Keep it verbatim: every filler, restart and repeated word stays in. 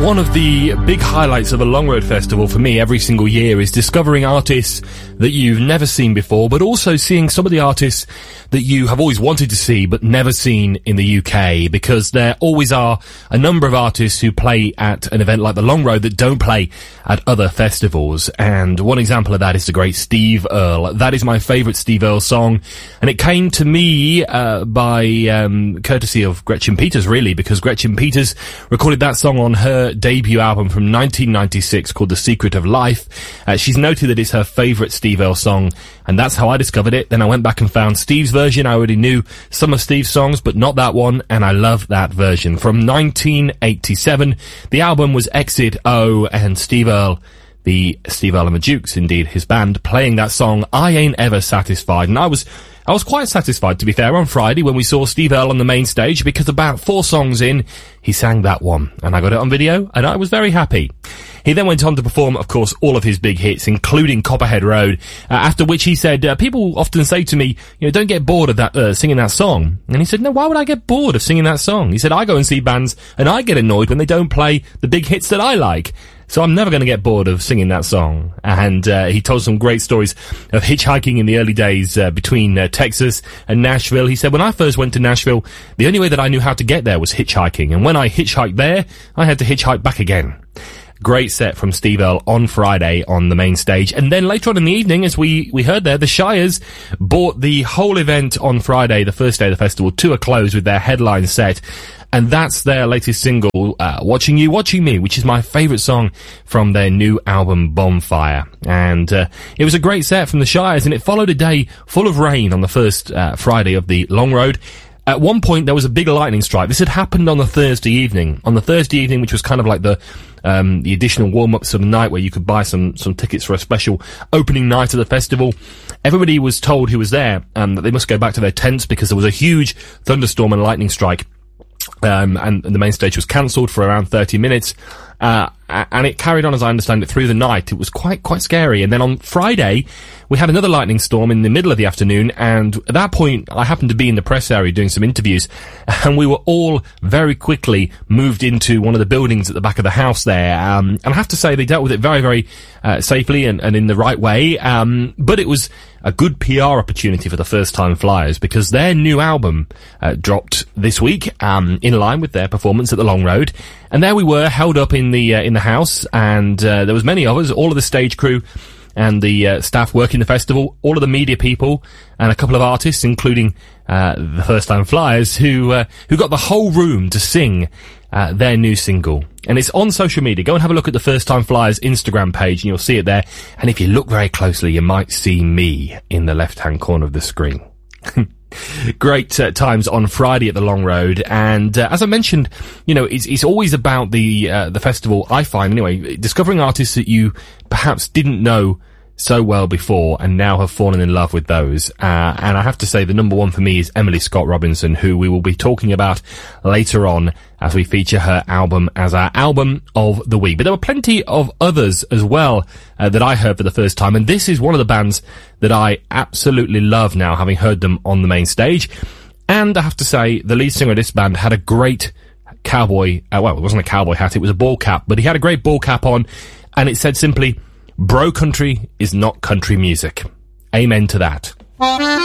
One of the big highlights of the Long Road Festival for me every single year is discovering artists that you've never seen before, but also seeing some of the artists that you have always wanted to see but never seen in the U K, because there always are a number of artists who play at an event like the Long Road that don't play at other festivals. And one example of that is the great Steve Earle. That is my favourite Steve Earle song, and it came to me uh, by um, courtesy of Gretchen Peters, really, because Gretchen Peters recorded that song on her debut album from nineteen ninety-six called The Secret of Life. Uh, she's noted that it's her favourite Steve Earle song, and that's how I discovered it. Then I went back and found Steve's version. I already knew some of Steve's songs, but not that one, and I love that version. From nineteen eighty-seven, the album was Exit O, and Steve Earle, the Steve Earle and the Dukes, indeed, his band, playing that song, I Ain't Ever Satisfied. And I was I was quite satisfied, to be fair, on Friday when we saw Steve Earle on the main stage, because about four songs in, he sang that one, and I got it on video, and I was very happy. He then went on to perform, of course, all of his big hits, including Copperhead Road, uh, after which he said, uh, people often say to me, you know, don't get bored of that, uh, singing that song. And he said, no, why would I get bored of singing that song? He said, I go and see bands, and I get annoyed when they don't play the big hits that I like. So I'm never going to get bored of singing that song. And uh, he told some great stories of hitchhiking in the early days uh, between uh, Texas and Nashville. He said, when I first went to Nashville, the only way that I knew how to get there was hitchhiking. And when I hitchhiked there, I had to hitchhike back again. Great set from Steve Earle on Friday on the main stage. And then later on in the evening, as we, we heard there, the Shires brought the whole event on Friday, the first day of the festival, to a close with their headline set. And that's their latest single, uh, Watching You, Watching Me, which is my favourite song from their new album, Bonfire. And uh, it was a great set from the Shires, and it followed a day full of rain on the first uh, Friday of the Long Road. At one point, there was a big lightning strike. This had happened on the Thursday evening. On the Thursday evening, which was kind of like the um, the additional warm-ups of the night, where you could buy some some tickets for a special opening night of the festival. Everybody was told who was there um, that they must go back to their tents because there was a huge thunderstorm and lightning strike. Um, and, and the main stage was cancelled for around thirty minutes. Uh, and it carried on, as I understand it, through the night. It was quite, quite scary. And then on Friday, we had another lightning storm in the middle of the afternoon, and at that point, I happened to be in the press area doing some interviews, and we were all very quickly moved into one of the buildings at the back of the house there. Um, and I have to say, they dealt with it very, very uh, safely and, and in the right way. Um, but it was a good P R opportunity for the First Time Flyers, because their new album uh, dropped this week, um, in line with their performance at the Long Road. And there we were, held up in the uh, in the house, and uh, there was many of us, all of the stage crew and the uh, staff working the festival, all of the media people, and a couple of artists, including uh, the First Time Flyers, who uh, who got the whole room to sing uh, their new single. And it's on social media. Go and have a look at the First Time Flyers Instagram page, and you'll see it there. And if you look very closely, you might see me in the left-hand corner of the screen. Great uh, times on Friday at the Long Road, and uh, as I mentioned, you know, it's, it's always about the uh, the festival, I find anyway, discovering artists that you perhaps didn't know so well before and now have fallen in love with those. Uh, and I have to say the number one for me is Emily Scott Robinson, who we will be talking about later on as we feature her album as our album of the week. But there were plenty of others as well uh, that I heard for the first time, and this is one of the bands that I absolutely love now, having heard them on the main stage. And I have to say, the lead singer of this band had a great cowboy, uh, well, it wasn't a cowboy hat, it was a ball cap, but he had a great ball cap on, and it said simply, "Bro country is not country music." Amen to that.